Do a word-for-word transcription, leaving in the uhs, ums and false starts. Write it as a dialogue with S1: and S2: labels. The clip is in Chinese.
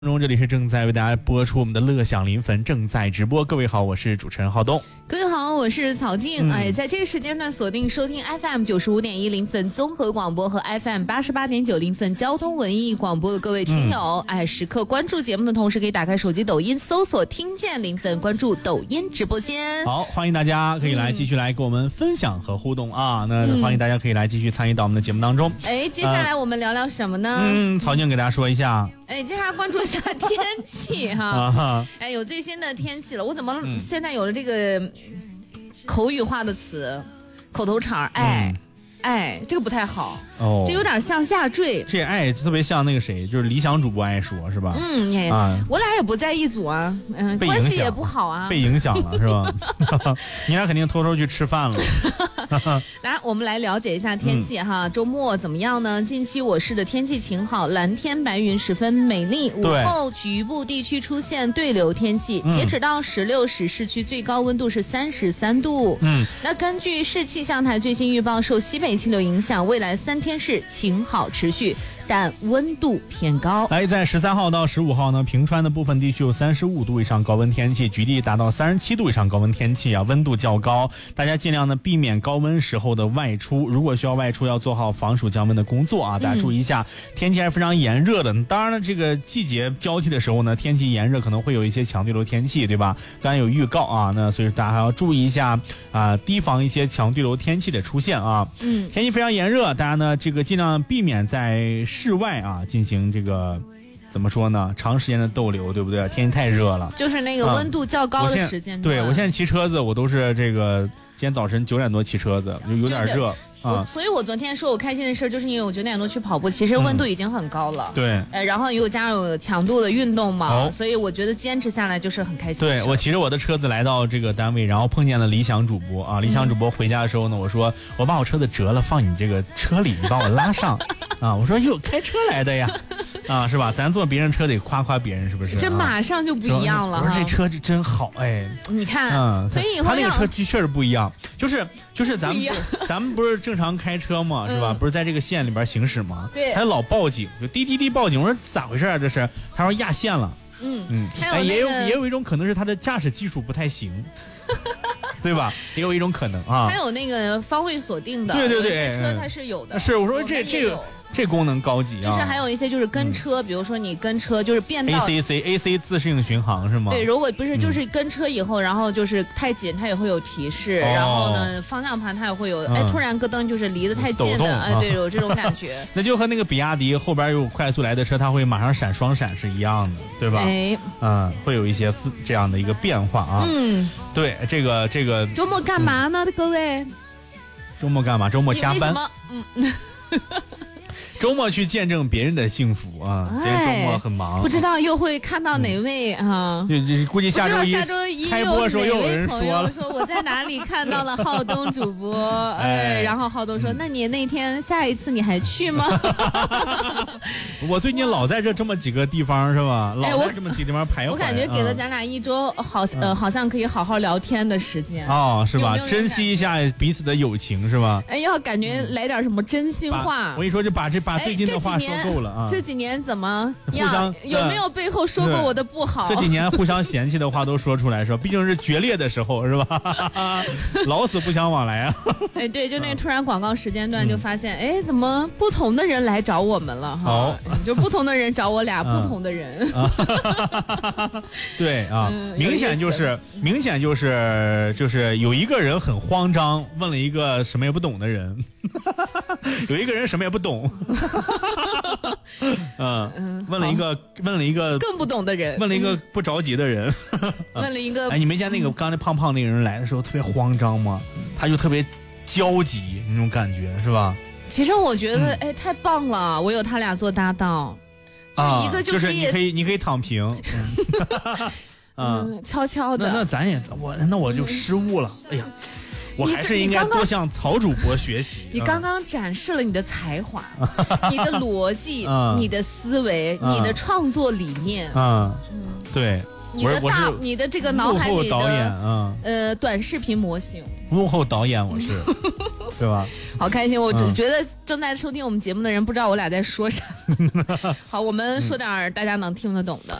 S1: 中这里是正在为大家播出我们的乐享临汾正在直播，各位好，我是主持人浩东。
S2: 各位好，我是曹静。嗯、哎，在这个时间段锁定收听 F M 九十五点一临汾综合广播和 F M 八十八点九临汾交通文艺广播的各位听友，嗯、哎，时刻关注节目的同时，可以打开手机抖音搜索听见临汾，关注抖音直播间。
S1: 好，欢迎大家可以来继续来跟我们分享和互动、嗯、啊，那欢迎大家可以来继续参与到我们的节目当中。
S2: 哎、嗯，接下来我们聊聊什么呢？
S1: 嗯，曹静给大家说一下。
S2: 哎，接下来关注一下天气哈。啊、哎，有最新的天气了。我怎么现在有了这个口语化的词，口头禅？哎、嗯，哎，这个不太好。哦，这有点向下坠。
S1: 这爱特别像那个谁，就是理想主播爱说，是吧？
S2: 嗯，也、啊，我俩也不在一组啊，嗯，关系也不好啊，
S1: 被影响了是吧？你俩肯定偷偷去吃饭了。
S2: 来，我们来了解一下天气哈。嗯、周末怎么样呢？近期我市的天气晴好，蓝天白云，十分美丽。午后局部地区出现对流天气。嗯、截止到十六时，市区最高温度是三十三度。嗯，那根据市气象台最新预报，受西北气流影响，未来三天是晴好持续，但温度偏高。
S1: 来，在十三号到十五号呢，平川的部分地区有三十五度以上高温天气，局地达到三十七度以上高温天气啊，温度较高，大家尽量呢避免高温时候的外出，如果需要外出，要做好防暑降温的工作啊，大家注意一下。嗯、天气还是非常炎热的，当然了，这个季节交替的时候呢，天气炎热可能会有一些强对流天气，对吧？刚才有预告啊，那所以大家还要注意一下啊，提防一些强对流天气的出现啊。嗯，天气非常炎热，大家呢这个尽量避免在室外啊进行这个。怎么说呢？长时间的逗留，对不对？天气太热了，
S2: 就是那个温度较高的时间、
S1: 嗯、对，我现在骑车子，我都是这个今天早晨九点多骑车子，就有点热。
S2: 啊、所以我昨天说我开心的事就是因为我九点多去跑步，其实温度已经很高了。
S1: 嗯、对，
S2: 呃，然后又加上有强度的运动嘛、哦，所以我觉得坚持下来就是很开心。
S1: 对，我骑着我的车子来到这个单位，然后碰见了理想主播啊。理想主播回家的时候呢，我说我把我车子折了，放你这个车里，你帮我拉上啊。我说哟，开车来的呀。啊，是吧？咱坐别人车得夸夸别人，是不是？
S2: 这马上就不一样了。
S1: 我说这车真好，哎，
S2: 你看，嗯，所以以后
S1: 他那个车确实不一样，就是就是咱们咱们不是正常开车嘛，是吧？嗯、不是在这个线里边行驶嘛？
S2: 对。
S1: 还老报警，就滴滴滴报警。我说咋回事啊？这是？他说压线了。
S2: 嗯嗯。哎，
S1: 也有也有一种可能是他的驾驶技术不太行。对吧？也有一种可能啊。
S2: 还有那个方位锁定的，
S1: 对对对，
S2: 有些车它是有的。
S1: 是，我说这这个。这功能高级啊！
S2: 就是还有一些就是跟车，嗯、比如说你跟车就是变道
S1: A C C A C 自适应巡航是吗？
S2: 对，如果不是就是跟车以后，嗯、然后就是太紧，它也会有提示。哦、然后呢，方向盘它也会有，嗯、哎，突然咯噔就是离得太近的，哎，对，有这种感觉。
S1: 那就和那个比亚迪后边有快速来的车，它会马上闪双闪是一样的，对吧？哎，嗯，会有一些这样的一个变化啊。嗯，对，这个这个
S2: 周末干嘛呢，嗯、各位？
S1: 周末干嘛？周末加班。
S2: 嗯。
S1: 周末去见证别人的幸福啊！今天周末很忙，
S2: 不知道又会看到哪位啊？
S1: 就就估计下周一
S2: 下周一
S1: 开播的时候又有人说了，
S2: 说我在哪里看到了浩东主播，哎，然后浩东说：“那你那天下一次你还去吗？”
S1: 我最近老在这这么几个地方是吧？老在这么几个地方徘徊。
S2: 我感觉给了咱俩一周好呃，好像可以好好聊天的时间
S1: 哦，是吧？珍惜一下彼此的友情是吧？
S2: 哎，要感觉来点什么真心话。
S1: 我跟你说，就把这把最近的话说够了啊！
S2: 这几年怎么样？有没有背后说过我的不好？
S1: 这几年互相嫌弃的话都说出来，是吧？毕竟是决裂的时候，是吧？老死不相往来啊！
S2: 哎，对，就那突然广告时间段就发现，哎、嗯，怎么不同的人来找我们了哈？哦，就不同的人找我俩，不同的人。
S1: 对啊，嗯、明显就是明显就是就是有一个人很慌张，问了一个什么也不懂的人，有一个人什么也不懂。嗯，问了一个问了一个
S2: 更不懂的人，
S1: 问了一个不着急的人，
S2: 问了一个
S1: 哎，你没见那个刚才胖胖那个人来的时候特别慌张吗？他就特别焦急那种感觉，是吧？
S2: 其实我觉得，嗯、哎，太棒了，我有他俩做搭档，
S1: 啊，
S2: 一个
S1: 就是、就是你可以你可以躺平，嗯，
S2: 嗯悄悄的。
S1: 那那咱也我那我就失误了，嗯、哎呀。我还是应该多向曹主播学习。
S2: 你刚刚展示了你的才华，你的逻辑，嗯、你的思维，嗯、你的创作理念。
S1: 嗯，对。
S2: 你的大，你的这个脑海里的
S1: 导演，嗯，
S2: 呃，短视频模型。
S1: 幕后导演我是，对吧？
S2: 好开心，我只觉得正在收听我们节目的人不知道我俩在说啥。好，我们说点大家能听得懂的。